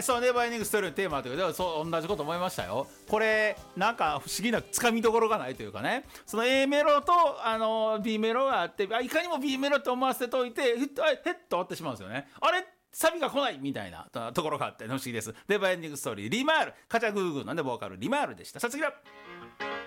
そのネバーエンディングストーリーのテーマというではそう同じこと思いましたよ。これなんか不思議なつかみどころがないというかね、その A メロとB メロがあって、いかにも B メロって思わせておいてヘッと終わってしまうんですよね。あれサビが来ないみたいなところがあって不思議です。ネバーエンディングストーリーリマール、カチャグーグーのねボーカルリマールでした。さあ次だ。